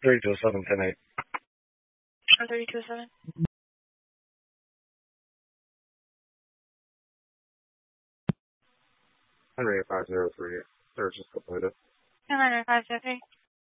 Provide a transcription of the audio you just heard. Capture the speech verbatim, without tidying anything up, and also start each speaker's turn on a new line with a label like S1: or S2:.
S1: thirty-two oh seven, ten eight.
S2: Or thirty-two oh seven.
S1: Henry five zero three. Search is completed.
S2: Nine five zero three.